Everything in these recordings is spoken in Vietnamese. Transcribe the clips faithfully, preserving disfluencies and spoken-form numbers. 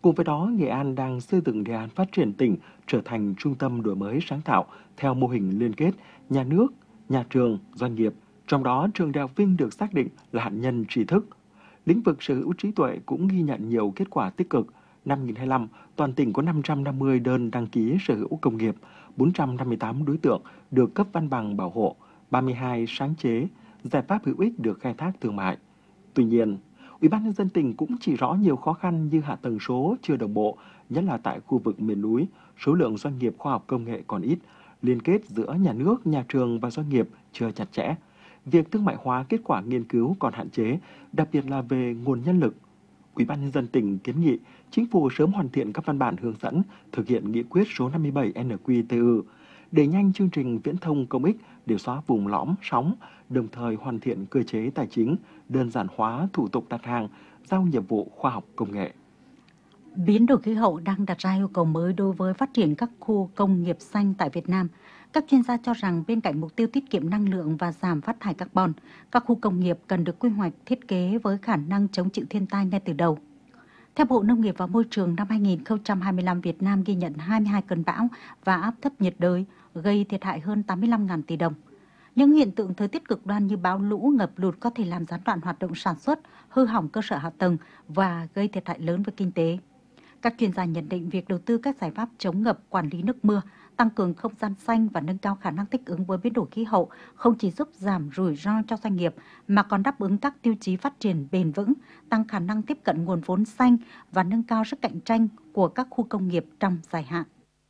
Cùng với đó, Nghệ An đang xây dựng đề án phát triển tỉnh trở thành trung tâm đổi mới sáng tạo theo mô hình liên kết nhà nước, nhà trường, doanh nghiệp. Trong đó, trường Đại học Vinh được xác định là hạt nhân tri thức. Lĩnh vực sở hữu trí tuệ cũng ghi nhận nhiều kết quả tích cực. Năm hai nghìn không trăm hai mươi lăm, toàn tỉnh có năm trăm năm mươi đơn đăng ký sở hữu công nghiệp, bốn trăm năm mươi tám đối tượng được cấp văn bằng bảo hộ, ba mươi hai sáng chế, giải pháp hữu ích được khai thác thương mại. Tuy nhiên, Ủy ban nhân dân tỉnh cũng chỉ rõ nhiều khó khăn như hạ tầng số chưa đồng bộ, nhất là tại khu vực miền núi, số lượng doanh nghiệp khoa học công nghệ còn ít, liên kết giữa nhà nước, nhà trường và doanh nghiệp chưa chặt chẽ. Việc thương mại hóa kết quả nghiên cứu còn hạn chế, đặc biệt là về nguồn nhân lực. Ủy ban nhân dân tỉnh kiến nghị Chính phủ sớm hoàn thiện các văn bản hướng dẫn thực hiện nghị quyết số năm mươi bảy N Q T U, đẩy nhanh chương trình viễn thông công ích để xóa vùng lõm sóng, đồng thời hoàn thiện cơ chế tài chính, đơn giản hóa thủ tục đặt hàng, giao nhiệm vụ khoa học công nghệ. Biến đổi khí hậu đang đặt ra yêu cầu mới đối với phát triển các khu công nghiệp xanh tại Việt Nam. Các chuyên gia cho rằng bên cạnh mục tiêu tiết kiệm năng lượng và giảm phát thải carbon, các khu công nghiệp cần được quy hoạch thiết kế với khả năng chống chịu thiên tai ngay từ đầu. Theo Bộ Nông nghiệp và Môi trường, năm hai nghìn không trăm hai mươi lăm, Việt Nam ghi nhận hai mươi hai cơn bão và áp thấp nhiệt đới gây thiệt hại hơn tám mươi lăm nghìn tỷ đồng. Những hiện tượng thời tiết cực đoan như bão lũ, ngập lụt có thể làm gián đoạn hoạt động sản xuất, hư hỏng cơ sở hạ tầng và gây thiệt hại lớn với kinh tế. Các chuyên gia nhận định việc đầu tư các giải pháp chống ngập, quản lý nước mưa, tăng cường không gian xanh và nâng cao khả năng thích ứng với biến đổi khí hậu không chỉ giúp giảm rủi ro cho doanh nghiệp mà còn đáp ứng các tiêu chí phát triển bền vững, tăng khả năng tiếp cận nguồn vốn xanh và nâng cao sức cạnh tranh của các khu công nghiệp trong dài hạn.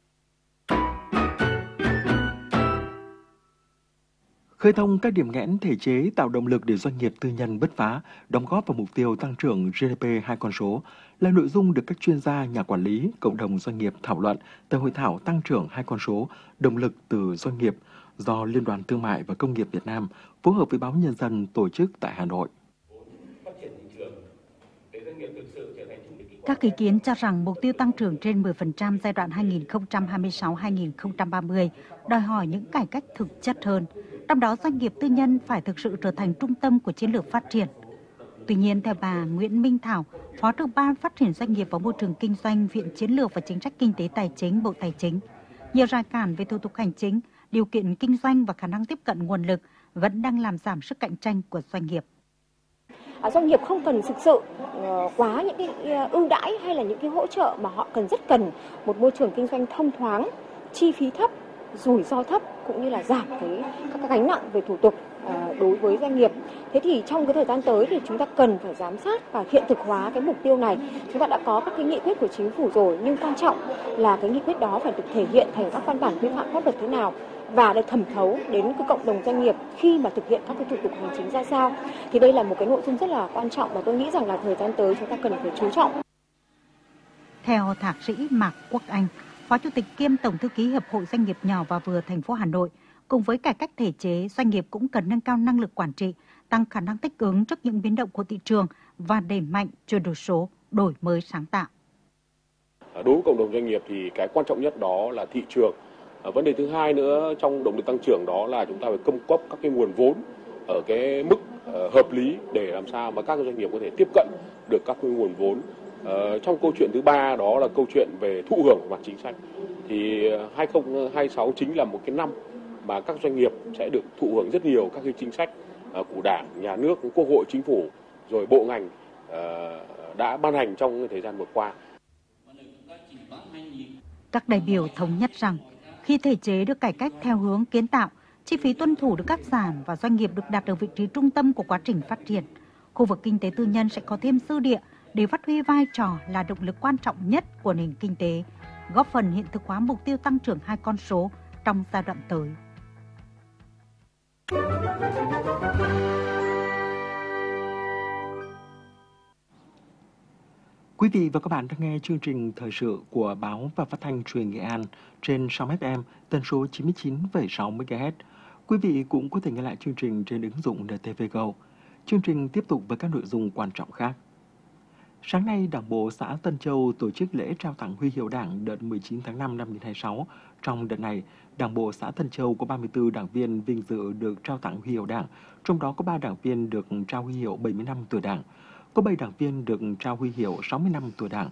Khơi thông các điểm nghẽn thể chế tạo động lực để doanh nghiệp tư nhân bứt phá, đóng góp vào mục tiêu tăng trưởng G D P hai con số là nội dung được các chuyên gia, nhà quản lý, cộng đồng doanh nghiệp thảo luận tại hội thảo tăng trưởng hai con số, động lực từ doanh nghiệp do Liên đoàn Thương mại và Công nghiệp Việt Nam phối hợp với Báo Nhân dân tổ chức tại Hà Nội. Các ý kiến cho rằng mục tiêu tăng trưởng trên mười phần trăm giai đoạn hai nghìn không trăm hai mươi sáu đến hai nghìn không trăm ba mươi đòi hỏi những cải cách thực chất hơn. Trong đó, doanh nghiệp tư nhân phải thực sự trở thành trung tâm của chiến lược phát triển. Tuy nhiên, theo bà Nguyễn Minh Thảo, Phó trưởng ban Phát triển doanh nghiệp và môi trường kinh doanh, Viện Chiến lược và Chính sách Kinh tế Tài chính, Bộ Tài chính, nhiều rào cản về thủ tục hành chính, điều kiện kinh doanh và khả năng tiếp cận nguồn lực vẫn đang làm giảm sức cạnh tranh của doanh nghiệp. Doanh nghiệp không cần thực sự quá những cái ưu đãi hay là những cái hỗ trợ, mà họ cần rất cần một môi trường kinh doanh thông thoáng, chi phí thấp, rủi ro thấp, cũng như là giảm cái các cái gánh nặng về thủ tục đối với doanh nghiệp. Thế thì trong cái thời gian tới thì chúng ta cần phải giám sát và hiện thực hóa cái mục tiêu này. Chúng ta đã có các cái nghị quyết của chính phủ rồi, nhưng quan trọng là cái nghị quyết đó phải được thể hiện thành các văn bản quy phạm pháp luật thế nào và được thẩm thấu đến cái cộng đồng doanh nghiệp khi mà thực hiện các cái thủ tục hành chính ra sao. Thì đây là một cái nội dung rất là quan trọng và tôi nghĩ rằng là thời gian tới chúng ta cần phải chú trọng. Theo Thạc sĩ Mạc Quốc Anh, Phó Chủ tịch kiêm Tổng thư ký Hiệp hội Doanh nghiệp nhỏ và vừa thành phố Hà Nội, cùng với cải cách thể chế, doanh nghiệp cũng cần nâng cao năng lực quản trị, tăng khả năng thích ứng trước những biến động của thị trường và đẩy mạnh chuyển đổi số, đổi mới sáng tạo. Đối với cộng đồng doanh nghiệp thì cái quan trọng nhất đó là thị trường. Vấn đề thứ hai nữa trong động lực tăng trưởng đó là chúng ta phải cung cấp các cái nguồn vốn ở cái mức hợp lý để làm sao mà các doanh nghiệp có thể tiếp cận được các cái nguồn vốn. Uh, trong câu chuyện thứ ba đó là câu chuyện về thụ hưởng của mặt chính sách. Thì hai không hai sáu chính là một cái năm mà các doanh nghiệp sẽ được thụ hưởng rất nhiều các cái chính sách uh, của Đảng, Nhà nước, Quốc hội, Chính phủ rồi bộ ngành uh, đã ban hành trong thời gian vừa qua. Các đại biểu thống nhất rằng khi thể chế được cải cách theo hướng kiến tạo, chi phí tuân thủ được cắt giảm và doanh nghiệp được đặt ở vị trí trung tâm của quá trình phát triển, khu vực kinh tế tư nhân sẽ có thêm dư địa để phát huy vai trò là động lực quan trọng nhất của nền kinh tế, góp phần hiện thực hóa mục tiêu tăng trưởng hai con số trong giai đoạn tới. Quý vị và các bạn đang nghe chương trình thời sự của Báo và Phát thanh Truyền Nghệ An trên sóng ép em tần số chín mươi chín phẩy sáu mê ga héc. Quý vị cũng có thể nghe lại chương trình trên ứng dụng N T V Go. Chương trình tiếp tục với các nội dung quan trọng khác. Sáng nay, Đảng bộ xã Tân Châu tổ chức lễ trao tặng huy hiệu Đảng đợt mười chín tháng năm năm hai nghìn không trăm hai mươi sáu. Trong đợt này, Đảng bộ xã Tân Châu có ba mươi tư đảng viên vinh dự được trao tặng huy hiệu Đảng, trong đó có ba đảng viên được trao huy hiệu bảy mươi năm tuổi Đảng, có bảy đảng viên được trao huy hiệu sáu mươi năm tuổi Đảng